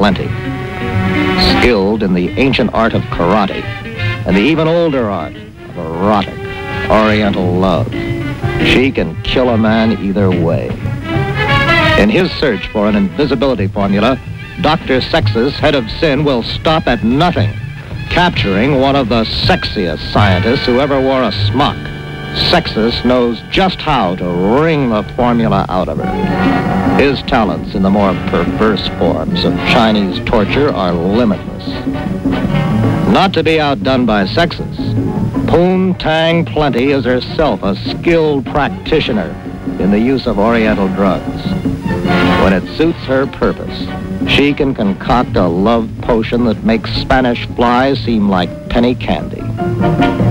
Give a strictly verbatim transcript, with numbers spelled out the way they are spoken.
Plenty. Skilled in the ancient art of karate and the even older art of erotic, oriental love, she can kill a man either way. In his search for an invisibility formula, Doctor Sex's head of sin will stop at nothing, capturing one of the sexiest scientists who ever wore a smock. Sexus knows just how to wring the formula out of her. His talents in the more perverse forms of Chinese torture are limitless. Not to be outdone by Sexus, Poontang Plenty is herself a skilled practitioner in the use of Oriental drugs. When it suits her purpose, she can concoct a love potion that makes Spanish flies seem like penny candy.